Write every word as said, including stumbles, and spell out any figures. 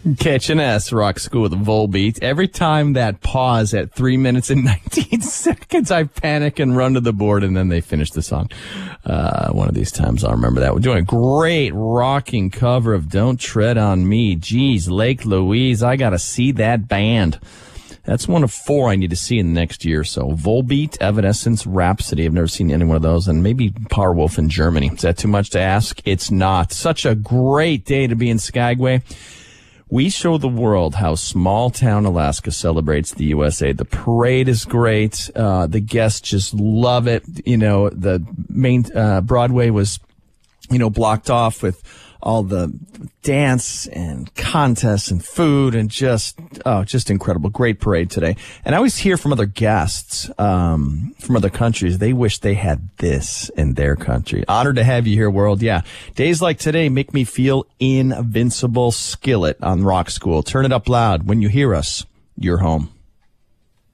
K H N S Rock School with Volbeat. Every time that pause at three minutes and nineteen seconds, I panic and run to the board, and then they finish the song. Uh, one of these times I'll remember that. We're doing a great rocking cover of Don't Tread on Me. Geez, Lake Louise, I gotta see that band. That's one of four I need to see in the next year. So Volbeat, Evanescence, Rhapsody. I've never seen any one of those. And maybe Powerwolf in Germany. Is that too much to ask? It's not. Such a great day to be in Skagway. We show the world how small town Alaska celebrates the U S A. The parade is great. Uh, the guests just love it. You know, the main, uh, Broadway was, you know, blocked off with all the dance and contests and food and just, oh, just incredible. Great parade today. And I always hear from other guests, um, from other countries, they wish they had this in their country. Honored to have you here, world. Yeah. Days like today make me feel invincible. Skillet on Rock School. Turn it up loud. When you hear us, you're home.